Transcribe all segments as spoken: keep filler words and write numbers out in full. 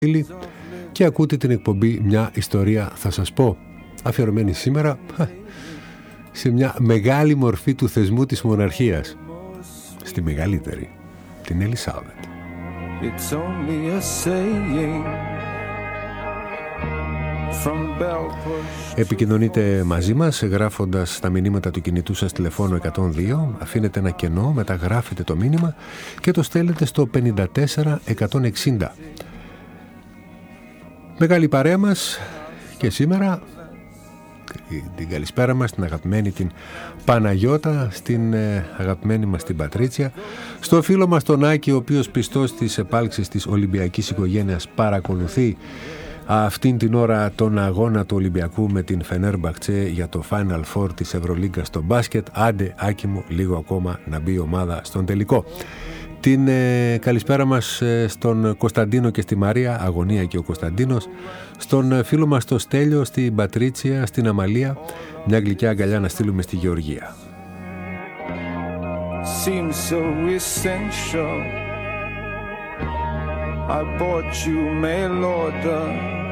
και ακούτε την εκπομπή «Μια ιστορία θα σας πω», αφιερωμένη σήμερα σε μια μεγάλη μορφή του θεσμού της μοναρχίας, στη μεγαλύτερη, την Ελισάβετ. It's only a saying. Επικοινωνείτε μαζί μας γράφοντας τα μηνύματα του κινητού σας τηλεφώνου εκατόν δύο, αφήνετε ένα κενό, μεταγράφετε το μήνυμα και το στέλνετε στο πενήντα τέσσερα εκατόν εξήντα. Μεγάλη παρέα μας και σήμερα την καλησπέρα μας στην αγαπημένη την Παναγιώτα, στην ε, αγαπημένη μας την Πατρίτσια, στο φίλο μας τον Άκη, ο οποίος πιστός της επάλξης της Ολυμπιακής οικογένειας παρακολουθεί αυτήν την ώρα τον αγώνα του Ολυμπιακού με την Φενέρμπαχτσε για το Final Four της Ευρωλίγκα στο μπάσκετ. Άντε Άκη μου, λίγο ακόμα να μπει η ομάδα στον τελικό. Την ε, καλησπέρα μας ε, στον Κωνσταντίνο και στη Μαρία, αγωνία και ο Κωνσταντίνος, στον ε, φίλο μας το Στέλιο, στην Πατρίτσια, στην Αμαλία, μια γλυκιά αγκαλιά να στείλουμε στη Γεωργία. Seems so essential. I bought you mail order.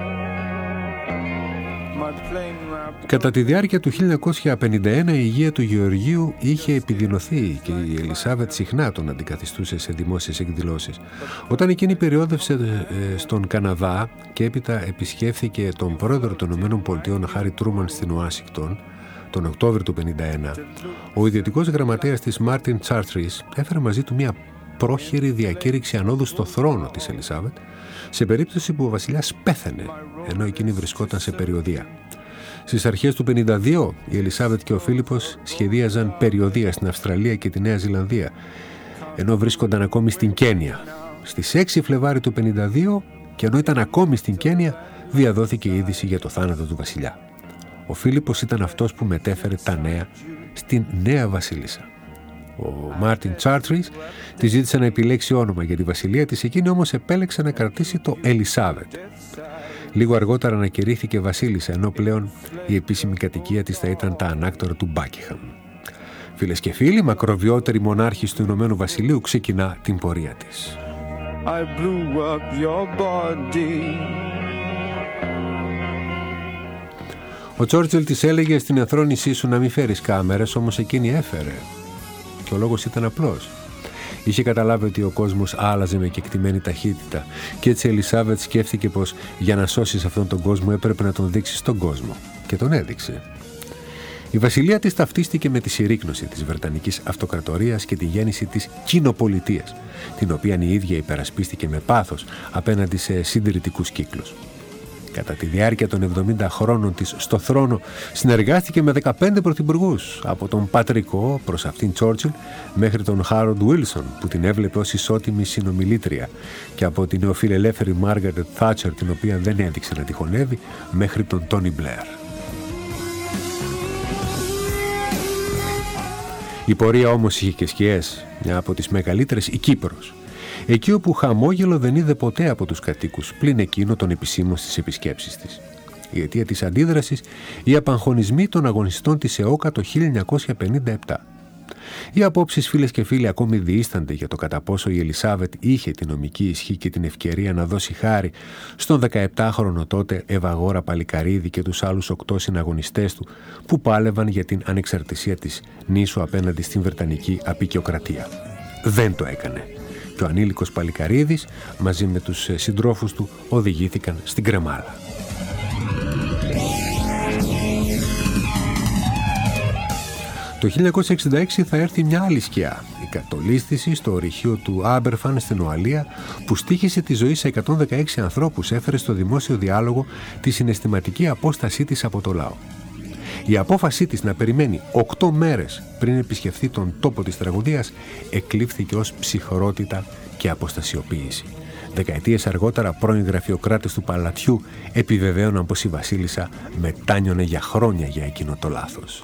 Κατά τη διάρκεια του χίλια εννιακόσια πενήντα ένα η υγεία του Γεωργίου είχε επιδεινωθεί και η Ελισάβετ συχνά τον αντικαθιστούσε σε δημόσιες εκδηλώσεις. Όταν εκείνη περιόδευσε στον Καναδά και έπειτα επισκέφθηκε τον πρόεδρο των ΗΠΑ Χάρι Τρούμαν στην Ουάσιγκτον τον Οκτώβριο του χίλια εννιακόσια πενήντα ένα, ο ιδιωτικός γραμματέας της Μάρτιν Τσάρτρις έφερε μαζί του μια πρόχειρη διακήρυξη ανόδου στο θρόνο της Ελισάβετ σε περίπτωση που ο βασιλιάς πέθανε ενώ εκείνη βρισκόταν σε περιοδεία. Στις αρχές του χίλια εννιακόσια πενήντα δύο η Ελισάβετ και ο Φίλιππος σχεδίαζαν περιοδεία στην Αυστραλία και τη Νέα Ζηλανδία ενώ βρίσκονταν ακόμη στην Κένια. Στις έξι Φλεβάρι του χίλια εννιακόσια πενήντα δύο και ενώ ήταν ακόμη στην Κένια διαδόθηκε η είδηση για το θάνατο του βασιλιά. Ο Φίλιππος ήταν αυτός που μετέφερε τα νέα στην νέα βασίλισσα. Ο Μάρτιν Τσάρτρις τη ζήτησε να επιλέξει όνομα για τη βασιλεία της, εκείνη όμως επέλεξε να κρατήσει το Ελισάβετ. Λίγο αργότερα ανακηρύχθηκε βασίλισσα, ενώ πλέον η επίσημη κατοικία της θα ήταν τα ανάκτορα του Μπάκιγχαμ. Φίλες και φίλοι, μακροβιότερη μονάρχης του Ηνωμένου Βασιλείου ξεκινά την πορεία της. I blew up your body. Ο Τσόρτσιλ της έλεγε στην ενθρόνησή σου να μην φέρεις κάμερες, όμως εκείνη έφερε. Και ο λόγος ήταν απλός. Είχε καταλάβει ότι ο κόσμος άλλαζε με κεκτημένη ταχύτητα και έτσι η Ελισάβετ σκέφτηκε πως για να σώσεις αυτόν τον κόσμο έπρεπε να τον δείξει στον κόσμο και τον έδειξε. Η βασιλεία της ταυτίστηκε με τη συρρίκνωση της Βρετανικής Αυτοκρατορίας και τη γέννηση της κοινοπολιτείας, την οποία η ίδια υπερασπίστηκε με πάθος απέναντι σε συντηρητικούς κύκλους. Κατά τη διάρκεια των εβδομήντα χρόνων της στο θρόνο συνεργάστηκε με δεκαπέντε πρωθυπουργούς, από τον πατρικό προς αυτήν Τσόρτσιλ μέχρι τον Χάρολντ Βίλσον που την έβλεπε ως ισότιμη συνομιλήτρια και από την νεοφιλελεύθερη Μάργαρετ Θάτσερ, την οποία δεν έδειξε να τη χωνεύει, μέχρι τον Τόνι Μπλερ. Η πορεία όμως είχε και σκιές, μια από τις μεγαλύτερες η Κύπρος. Εκεί όπου χαμόγελο δεν είδε ποτέ από τους κατοίκους, πλην εκείνο των επισήμων στις επισκέψεις της. Η αιτία της αντίδρασης, οι απαγχωνισμοί των αγωνιστών της ΕΟΚΑ το χίλια εννιακόσια πενήντα επτά. Οι απόψεις, φίλες και φίλοι, ακόμη διήστανται για το κατά πόσο η Ελισάβετ είχε την νομική ισχύ και την ευκαιρία να δώσει χάρη στον δεκαεπτάχρονο τότε Ευαγόρα Παλικαρίδη και τους άλλους οκτώ συναγωνιστές του που πάλευαν για την ανεξαρτησία της νήσου απέναντι στην Βρετανική αποικιοκρατία. Δεν το έκανε. Και ο ανήλικος Παλικαρίδης μαζί με τους συντρόφους του οδηγήθηκαν στην κρεμάλα. Το χίλια εννιακόσια εξήντα έξι θα έρθει μια άλλη σκιά, η κατολίσθηση στο ορυχείο του Άμπερφαν στην Ουαλία, που στοίχησε τη ζωή σε εκατόν δεκαέξι ανθρώπους, έφερε στο δημόσιο διάλογο τη συναισθηματική απόστασή της από το λαό. Η απόφασή της να περιμένει οκτώ μέρες πριν επισκεφθεί τον τόπο της τραγωδίας εκλήφθηκε ως ψυχρότητα και αποστασιοποίηση. Δεκαετίες αργότερα πρώην γραφειοκράτες του παλατιού επιβεβαίωναν πως η βασίλισσα μετάνιωνε για χρόνια για εκείνο το λάθος.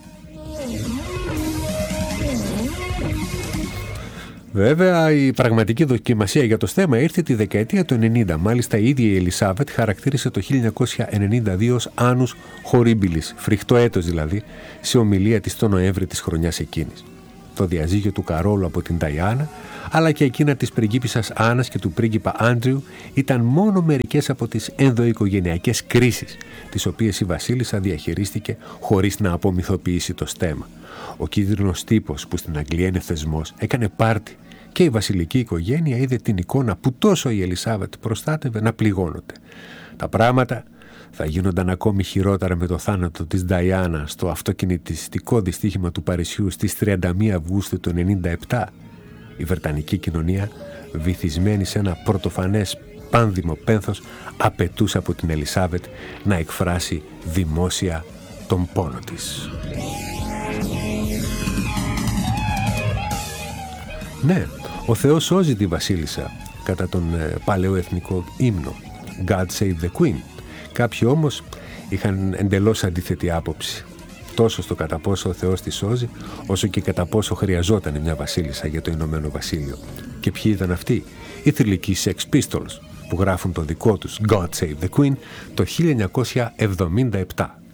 Βέβαια, η πραγματική δοκιμασία για το θέμα ήρθε τη δεκαετία του ενενήντα. Μάλιστα, η ίδια η Ελισάβετ χαρακτήρισε το χίλια εννιακόσια ενενήντα δύο ως annus horribilis, φρικτό έτος δηλαδή, σε ομιλία της τον Νοέμβρη της χρονιάς εκείνης. το διαζύγιο του Καρόλου από την Νταϊάννα, αλλά και εκείνα της πριγκίπισσας Άννας και του πρίγκιπα Άντριου ήταν μόνο μερικές από τις ενδοοικογενειακές κρίσεις, τις οποίες η βασίλισσα διαχειρίστηκε χωρίς να απομυθοποιήσει το στέμμα. Ο κίτρινος τύπος που στην Αγγλία είναι θεσμός έκανε πάρτι και η βασιλική οικογένεια είδε την εικόνα που τόσο η Ελισάβετ προστάτευε να πληγώνονται. Τα πράγματα θα γίνονταν ακόμη χειρότερα με το θάνατο της Νταϊάννα στο αυτοκινητιστικό δυστύχημα του Παρισιού στις τριάντα μία Αυγούστου του ενενήντα επτά. Η βρετανική κοινωνία, βυθισμένη σε ένα πρωτοφανές πάνδημο πένθος, απαιτούσε από την Ελισάβετ να εκφράσει δημόσια τον πόνο της. Ναι, ο Θεός σώζει τη βασίλισσα κατά τον ε, παλαιοεθνικό ύμνο God Save the Queen. Κάποιοι όμως είχαν εντελώς αντίθετη άποψη, τόσο στο κατά πόσο ο Θεός τη σώζει, όσο και κατά πόσο χρειαζόταν μια βασίλισσα για το Ηνωμένο Βασίλειο. Και ποιοι ήταν αυτοί? Οι θηλυκοί Sex Pistols, που γράφουν το δικό τους God Save the Queen το χίλια εννιακόσια εβδομήντα επτά.